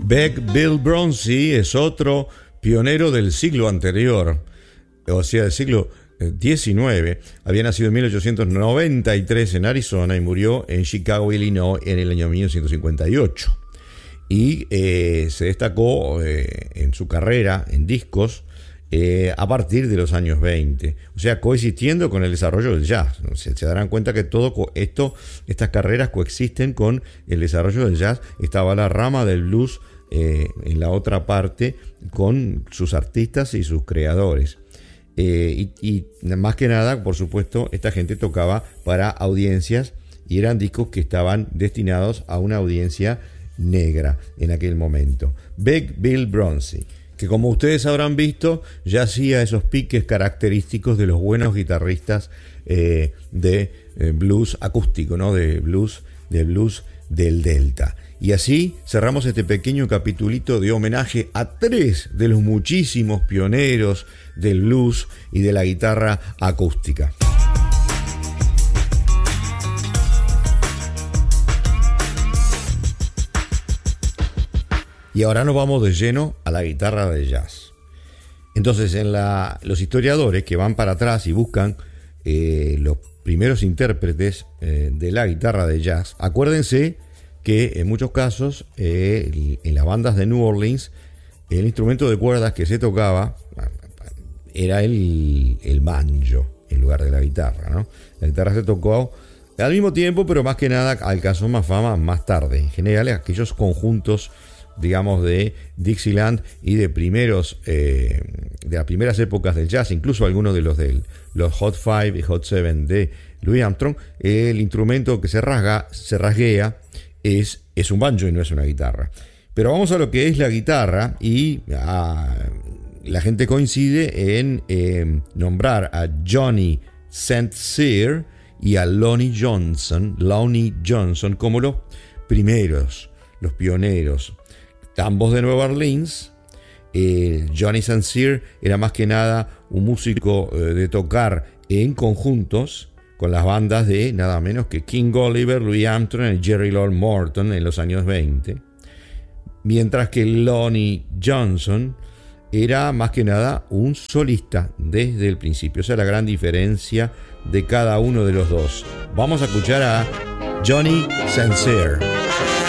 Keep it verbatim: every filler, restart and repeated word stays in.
Beck Bill Bronzy es otro pionero del siglo anterior, o sea, del siglo diecinueve. Había nacido en mil ochocientos noventa y tres en Arizona y murió en Chicago, Illinois, en el año mil novecientos cincuenta y ocho. Y eh, se destacó eh, en su carrera en discos eh, a partir de los años veinte, o sea, coexistiendo con el desarrollo del jazz. Se, se darán cuenta que todo esto, estas carreras coexisten con el desarrollo del jazz. Estaba la rama del blues eh, en la otra parte con sus artistas y sus creadores. Eh, y, y más que nada, por supuesto, esta gente tocaba para audiencias y eran discos que estaban destinados a una audiencia negra en aquel momento. Beck Bill Bronzy, que como ustedes habrán visto, ya hacía esos piques característicos de los buenos guitarristas eh, de eh, blues acústico, ¿no? De blues, de blues del Delta. Y así cerramos este pequeño capitulito de homenaje a tres de los muchísimos pioneros del blues y de la guitarra acústica. Y ahora nos vamos de lleno a la guitarra de jazz. Entonces, en la, los historiadores que van para atrás y buscan eh, los primeros intérpretes eh, de la guitarra de jazz, acuérdense que en muchos casos, eh, en las bandas de New Orleans, el instrumento de cuerdas que se tocaba era el, el banjo en lugar de la guitarra, ¿no? La guitarra se tocó al mismo tiempo, pero más que nada alcanzó más fama más tarde. En general, aquellos conjuntos, digamos, de Dixieland y de primeros eh, de las primeras épocas del jazz, incluso algunos de los de los Hot Five y Hot Seven de Louis Armstrong, el instrumento que se rasga, se rasguea es, es un banjo y no es una guitarra. Pero vamos a lo que es la guitarra, y a, la gente coincide en eh, nombrar a Johnny Saint Cyr y a Lonnie Johnson, Lonnie Johnson como los primeros, los pioneros. Ambos de Nueva Orleans. eh, Johnny Saint Cyr era más que nada un músico eh, de tocar en conjuntos con las bandas de nada menos que King Oliver, Louis Armstrong y Jerry Lord Morton en los años veinte, mientras que Lonnie Johnson era más que nada un solista desde el principio. Esa es la gran diferencia de cada uno de los dos. Vamos a escuchar a Johnny Saint Cyr.